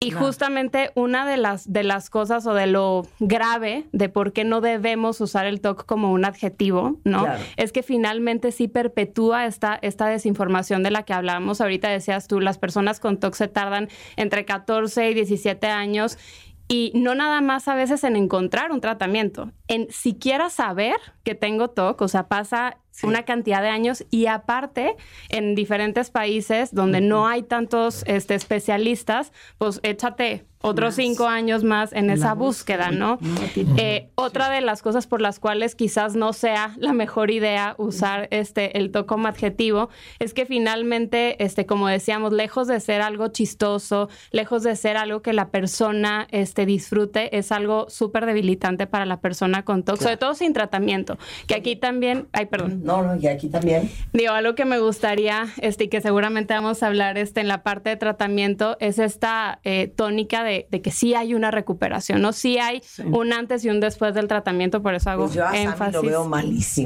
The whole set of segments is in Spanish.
Y justamente una de las cosas o de lo grave de por qué no debemos usar el TOC como un adjetivo, ¿no? Claro. Es que finalmente sí perpetúa esta desinformación de la que hablábamos. Ahorita decías tú, las personas con TOC se tardan entre 14 y 17 años y no nada más a veces en encontrar un tratamiento, en siquiera saber que tengo TOC, o sea, pasa una cantidad de años y aparte en diferentes países donde no hay tantos especialistas, pues échate otros 5 años más en esa búsqueda, ¿no? Otra de las cosas por las cuales quizás no sea la mejor idea usar el TOC como adjetivo es que finalmente, como decíamos, lejos de ser algo chistoso, lejos de ser algo que la persona disfrute, es algo súper debilitante para la persona con TOC, sobre todo sin tratamiento. Que aquí también, No, y aquí también. Digo, algo que me gustaría, y que seguramente vamos a hablar en la parte de tratamiento, es esta tónica de que sí hay una recuperación, ¿no? Sí hay un antes y un después del tratamiento, por eso hago pues yo a énfasis. Sammy lo veo malísimo.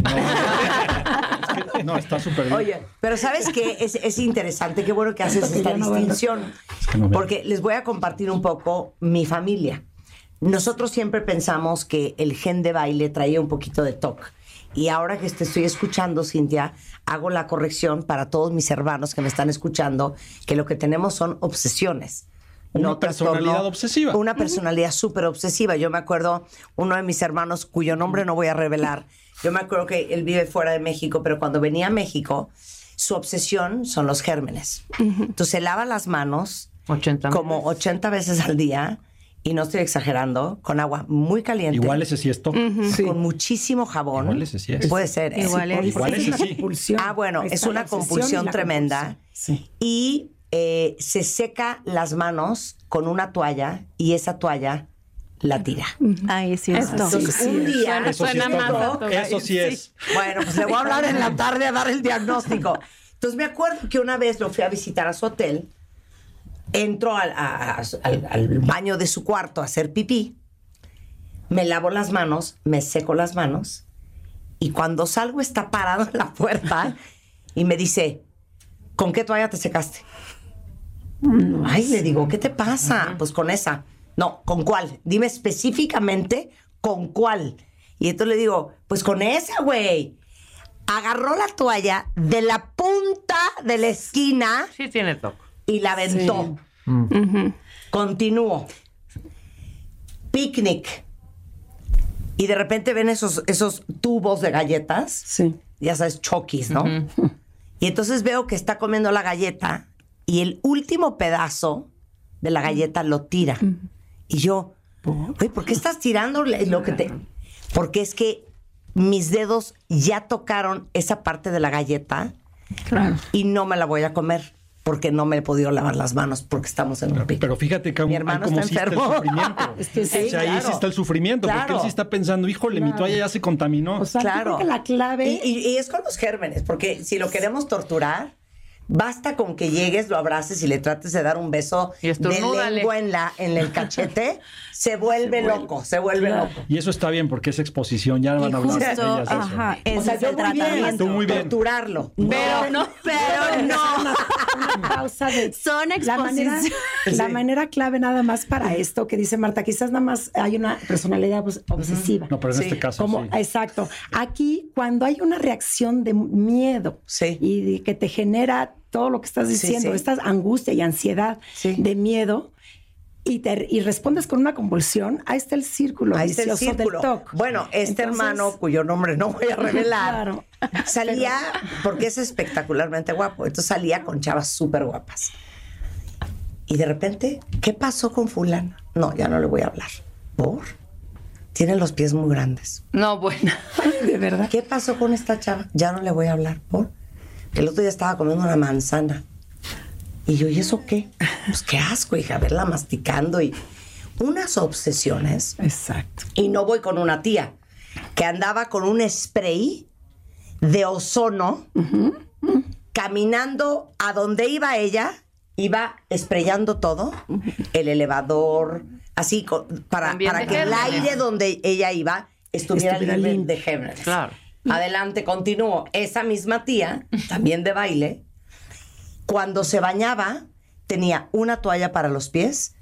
No, está súper bien. Oye, pero ¿sabes qué? Es interesante, qué bueno que haces esta distinción. Porque les voy a compartir un poco mi familia. Nosotros siempre pensamos que el gen de baile traía un poquito de TOC. Y ahora que te estoy escuchando, Cintia, hago la corrección para todos mis hermanos que me están escuchando, que lo que tenemos son obsesiones. Una personalidad obsesiva. Una personalidad súper obsesiva. Yo me acuerdo, uno de mis hermanos, cuyo nombre no voy a revelar, yo me acuerdo que él vive fuera de México, pero cuando venía a México, su obsesión son los gérmenes. Entonces se lava las manos 80 veces al día, y no estoy exagerando, con agua muy caliente. Igual ese sí es TOC. Con muchísimo jabón. Igual ese sí es. Puede ser. Igual ese sí. Bueno, es una compulsión tremenda. Sí. Y se seca las manos con una toalla y esa toalla la tira. Ay, sí, Entonces, un día... Eso sí es TOC. Eso sí es. Bueno, pues le voy a hablar en la tarde a dar el diagnóstico. Entonces me acuerdo que una vez lo fui a visitar a su hotel. Entro al baño de su cuarto a hacer pipí, me lavo las manos, me seco las manos, y cuando salgo está parado en la puerta y me dice, ¿con qué toalla te secaste? Ay, le digo, ¿qué te pasa? Pues con esa. No, ¿con cuál? Dime específicamente con cuál. Y entonces le digo, pues con esa, güey. Agarró la toalla de la punta de la esquina. Sí tiene TOC. Y la aventó. Continúo. Picnic. Y de repente ven esos tubos de galletas. Sí. Ya sabes, Chokis, ¿no? Y entonces veo que está comiendo la galleta y el último pedazo de la galleta lo tira. Y yo, güey, ¿por qué estás tirando lo que te...? Porque es que mis dedos ya tocaron esa parte de la galleta. Claro. Y no me la voy a comer. Porque no me he podido lavar las manos porque estamos en un pico. Pero fíjate que Mi hay hermano como está sí está el enfermo. sufrimiento. Es que sí, o sea, ahí sí está el sufrimiento, porque él sí está pensando, híjole, mi toalla ya se contaminó. O sea, yo creo que la clave... Y es con los gérmenes, porque si lo queremos torturar, basta con que llegues, lo abraces y le trates de dar un beso Y de estornúdale. lengua en el cachete, se vuelve loco. Y eso está bien, porque es exposición, ya van a hablar de Justo, ellas. eso. ajá, O ese sea, es yo el muy bien, tratamiento. Tú muy bien. torturarlo. Pero no. Una pausa de... Son La manera clave nada más para esto que dice Marta, quizás nada más hay una personalidad obsesiva. No, pero en este caso sí. Exacto. Aquí, cuando hay una reacción de miedo y que te genera todo lo que estás diciendo, esta angustia y ansiedad de miedo, y respondes con una convulsión, ahí está el círculo vicioso del TOC. Bueno, hermano, cuyo nombre no voy a revelar, salía, porque es espectacularmente guapo, entonces salía con chavas súper guapas. Y de repente, ¿qué pasó con fulana? No, ya no le voy a hablar. ¿Por? Tiene los pies muy grandes. No, bueno. De verdad. ¿Qué pasó con esta chava? Ya no le voy a hablar. ¿Por? El otro día estaba comiendo una manzana. Y yo, ¿y eso qué? Pues qué asco, hija, verla masticando y unas obsesiones. Exacto. Y no voy con una tía que andaba con un spray de ozono caminando a donde iba ella, iba sprayando todo, el elevador, así para que el aire donde ella iba estuviera libre de gérmenes. Claro. Adelante, continúo. Esa misma tía, también de baile, cuando se bañaba, tenía una toalla para los pies